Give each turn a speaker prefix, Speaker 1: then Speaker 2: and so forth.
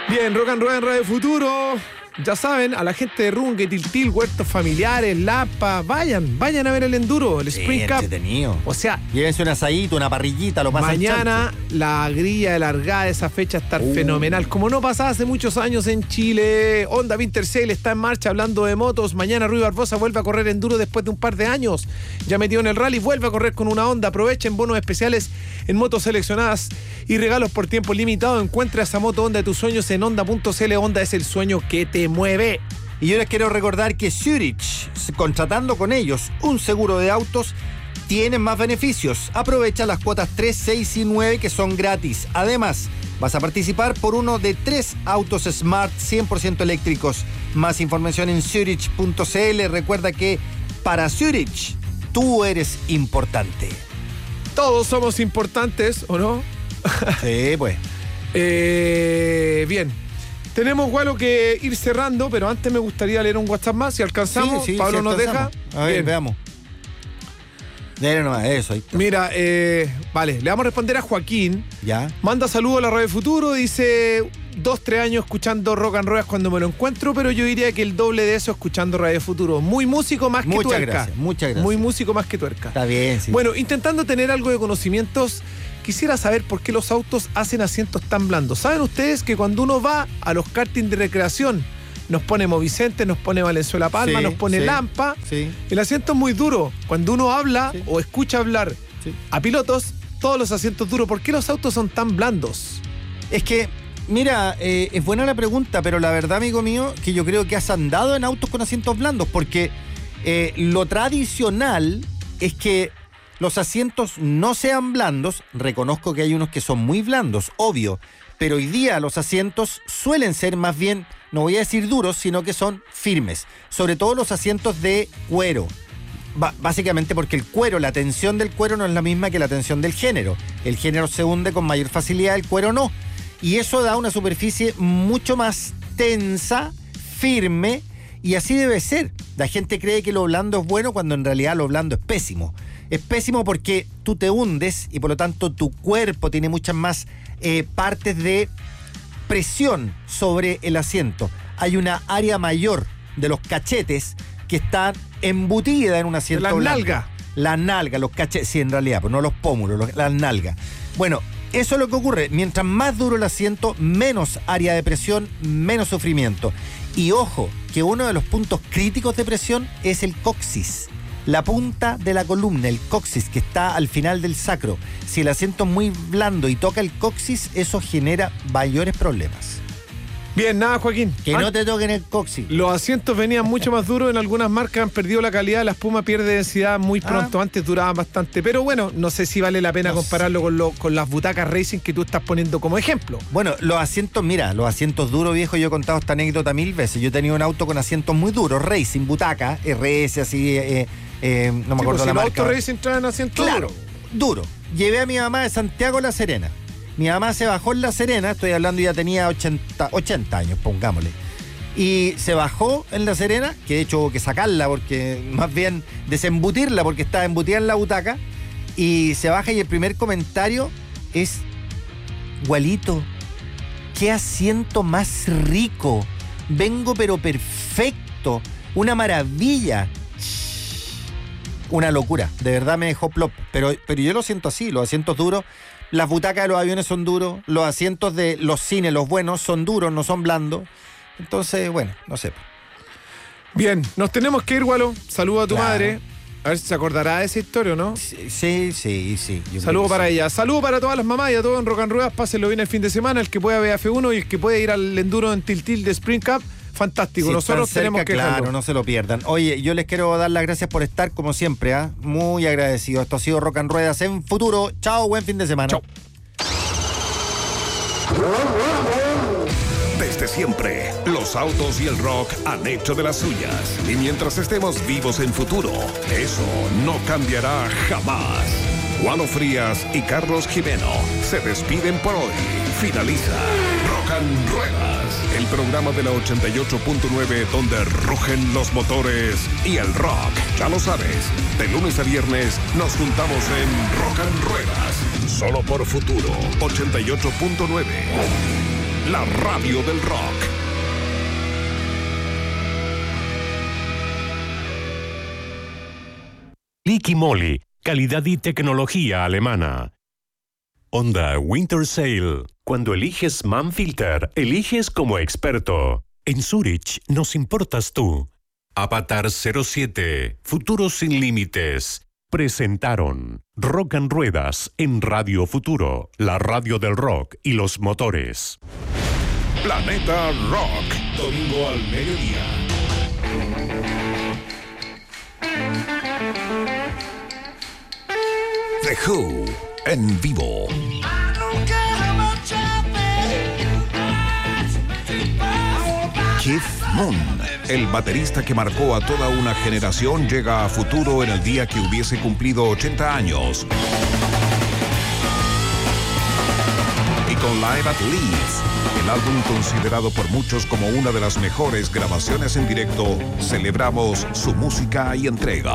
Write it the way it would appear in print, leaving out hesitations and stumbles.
Speaker 1: Bien, Rock and Roll en Radio Futuro. Ya saben, a la gente de Runge, Tiltil, Huertos Familiares, Lapa, vayan a ver el enduro, el Spring Cup.
Speaker 2: Entretenido.
Speaker 1: O sea,
Speaker 2: llévense un asadito, una parrillita, lo pasan
Speaker 1: mañana
Speaker 2: chancho.
Speaker 1: la grilla de largada de esa fecha estar fenomenal. Como no pasaba hace muchos años en Chile. Honda Winter Sale está en marcha hablando de motos. Mañana Rui Barbosa vuelve a correr enduro después de un par de años. Ya metido en el rally, vuelve a correr con una Honda. Aprovechen bonos especiales en motos seleccionadas y regalos por tiempo limitado. Encuentra esa moto Honda de tus sueños en Honda.cl. Honda es el sueño que te mueve.
Speaker 2: Y yo les quiero recordar que Zurich, contratando con ellos un seguro de autos, tienen más beneficios. Aprovecha las cuotas 3, 6 y 9 que son gratis. Además, vas a participar por uno de 3 autos Smart 100% eléctricos. Más información en Zurich.cl. Recuerda que para Zurich, tú eres importante.
Speaker 1: Todos somos importantes, ¿o no?
Speaker 2: Sí, pues.
Speaker 1: Bien. Tenemos, Gualo, que ir cerrando, pero antes me gustaría leer un WhatsApp más, si alcanzamos.
Speaker 2: Sí,
Speaker 1: Pablo
Speaker 2: sí,
Speaker 1: nos
Speaker 2: alcanzamos.
Speaker 1: deja.
Speaker 2: A ver,
Speaker 1: Bien.
Speaker 2: veamos. Dale nomás, eso, ahí está.
Speaker 1: Mira, vale, le vamos a responder a Joaquín.
Speaker 2: Ya.
Speaker 1: Manda saludos a la Radio Futuro, dice 2-3 años escuchando Rock and Roll cuando me lo encuentro, pero yo diría que el doble de eso escuchando Radio Futuro. Muy músico más que
Speaker 2: Muchas
Speaker 1: tuerca.
Speaker 2: gracias, muchas gracias.
Speaker 1: Muy músico más que tuerca.
Speaker 2: Está bien, sí.
Speaker 1: Bueno, intentando tener algo de conocimientos, quisiera saber por qué los autos hacen asientos tan blandos. ¿Saben ustedes que cuando uno va a los karting de recreación, nos pone Movicente, nos pone Valenzuela Palma,
Speaker 2: Sí,
Speaker 1: nos pone
Speaker 2: sí,
Speaker 1: Lampa?
Speaker 2: sí.
Speaker 1: El asiento es muy duro. Cuando uno habla
Speaker 2: Sí.
Speaker 1: o escucha hablar
Speaker 2: Sí.
Speaker 1: a pilotos, todos los asientos duros. ¿Por qué los autos son tan blandos?
Speaker 2: Es que, mira, es buena la pregunta, pero la verdad, amigo mío, que yo creo que has andado en autos con asientos blandos, porque lo tradicional es que los asientos no sean blandos. Reconozco que hay unos que son muy blandos, obvio, pero hoy día los asientos suelen ser más bien, no voy a decir duros, sino que son firmes, sobre todo los asientos de cuero. Básicamente porque el cuero, la tensión del cuero no es la misma que la tensión del género. El género se hunde con mayor facilidad, el cuero no. Y eso da una superficie mucho más tensa, firme, y así debe ser. La gente cree que lo blando es bueno cuando en realidad lo blando es pésimo. Es pésimo porque tú te hundes y por lo tanto tu cuerpo tiene muchas más partes de presión sobre el asiento. Hay una área mayor de los cachetes que está embutida en un asiento
Speaker 1: La
Speaker 2: blando.
Speaker 1: nalga.
Speaker 2: La nalga, los cachetes, sí, en realidad, pues no los pómulos, las nalgas. Bueno, eso es lo que ocurre. Mientras más duro el asiento, menos área de presión, menos sufrimiento. Y ojo, que uno de los puntos críticos de presión es el coxis. La punta de la columna, el coxis, que está al final del sacro. Si el asiento es muy blando y toca el coxis, eso genera mayores problemas.
Speaker 1: Bien, nada, Joaquín.
Speaker 2: Que no te toquen el coxis.
Speaker 1: Los asientos venían mucho más duros. En algunas marcas han perdido la calidad. La espuma pierde densidad muy pronto. Antes duraban bastante. Pero bueno, no sé si vale la pena compararlo con las butacas racing que tú estás poniendo como ejemplo.
Speaker 2: Bueno, los asientos, mira, los asientos duros, viejo, yo he contado esta anécdota 1000 veces. Yo tenía un auto con asientos muy duros, racing, butaca, RS, así, no me acuerdo
Speaker 1: si
Speaker 2: la
Speaker 1: los
Speaker 2: marca.
Speaker 1: autos racing traen asientos
Speaker 2: Claro,
Speaker 1: duros.
Speaker 2: duro. Llevé a mi mamá de Santiago a La Serena. Mi mamá se bajó en La Serena, estoy hablando, ya tenía 80 años, pongámosle. Y se bajó en La Serena, que de hecho hubo que sacarla, porque más bien desembutirla, porque estaba embutida en la butaca. Y se baja y el primer comentario es: Gualito, qué asiento más rico. Vengo pero perfecto. Una maravilla. Una locura, de verdad me dejó plop. Pero yo lo siento así, los asientos duros. Las butacas de los aviones son duros, los asientos de los cines, los buenos, son duros, no son blandos. Entonces, bueno, no sé.
Speaker 1: Bien, nos tenemos que ir, Gualo. Saludo a tu
Speaker 2: Claro.
Speaker 1: madre. A ver si se acordará de esa historia, ¿no?
Speaker 2: Sí.
Speaker 1: Saludo para ella. Saludo para todas las mamás y a todos en Rock and Ruedas. Pásenlo bien el fin de semana. El que pueda ver F1 y el que pueda ir al enduro en Tiltil de Spring Cup. Fantástico.
Speaker 2: Si
Speaker 1: Nosotros
Speaker 2: están cerca,
Speaker 1: tenemos que
Speaker 2: claro,
Speaker 1: dejarlo.
Speaker 2: no se lo pierdan. Oye, yo les quiero dar las gracias por estar, como siempre, ¿ah? Muy agradecido. Esto ha sido Rock and Ruedas en Futuro. Chao, buen fin de semana.
Speaker 1: Chao.
Speaker 3: Desde siempre, los autos y el rock han hecho de las suyas. Y mientras estemos vivos en Futuro, eso no cambiará jamás. Gualo Frías y Carlos Jimeno se despiden por hoy. Finaliza Rock and Ruedas, el programa de la 88.9 donde rugen los motores y el rock. Ya lo sabes, de lunes a viernes nos juntamos en Rock and Ruedas, solo por Futuro 88.9. la radio del rock.
Speaker 4: Liqui Moly, calidad y tecnología alemana. Honda Winter Sale. Cuando eliges Manfilter, eliges como experto. En Zurich nos importas tú. Avatar 07, Futuro sin límites. Presentaron Rock and Ruedas en Radio Futuro, la radio del rock y los motores.
Speaker 3: Planeta Rock, domingo al mediodía. The Who en vivo. Keith Moon, el baterista que marcó a toda una generación, llega a Futuro en el día que hubiese cumplido 80 años. Y con Live at Leeds, el álbum considerado por muchos como una de las mejores grabaciones en directo, celebramos su música y entrega.